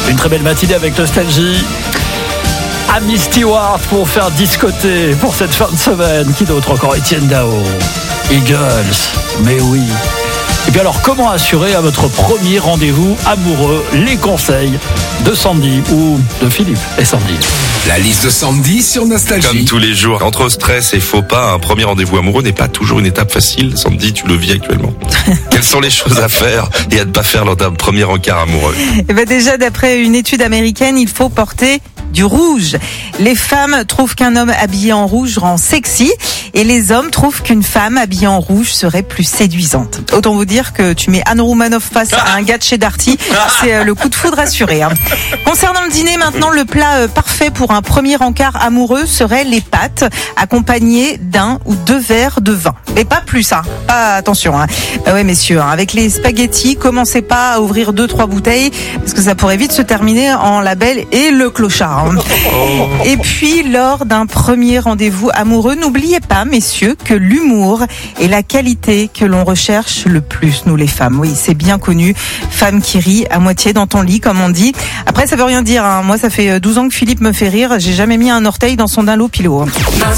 Une très belle matinée avec Nostalgie. Amy Stewart pour faire discoter pour cette fin de semaine. Qui d'autre encore? Etienne Dao. Eagles. Mais oui. Et puis alors, comment assurer à votre premier rendez-vous amoureux? Les conseils de Sandy ou de Philippe et Sandy. La liste de Sandy sur Nostalgie. Comme tous les jours, entre stress et faux pas, un premier rendez-vous amoureux n'est pas toujours une étape facile. Sandy, tu le vis actuellement. Quelles sont les choses à faire et à ne pas faire lors d'un premier encart amoureux? Déjà, d'après une étude américaine, il faut porter du rouge. Les femmes trouvent qu'un homme habillé en rouge rend sexy et les hommes trouvent qu'une femme habillée en rouge serait plus séduisante. Autant vous dire que tu mets Anne Romanoff face à un gars de chez Darty, c'est le coup de foudre assuré. Concernant le dîner, maintenant, le plat parfait pour un premier encart amoureux serait les pâtes accompagnées d'un ou deux verres de vin. Mais pas plus, hein. Pas attention, hein. Bah ouais, messieurs, hein. Avec les spaghettis, commencez pas à ouvrir 2-3 bouteilles parce que ça pourrait vite se terminer en la belle et le clochard. Et puis, lors d'un premier rendez-vous amoureux, n'oubliez pas, messieurs, que l'humour est la qualité que l'on recherche le plus, nous les femmes. Oui, c'est bien connu. Femme qui rit à moitié dans ton lit, comme on dit. Après, ça veut rien dire, hein. Moi, ça fait 12 ans que Philippe me fait rire. J'ai jamais mis un orteil dans son dinlo pilot.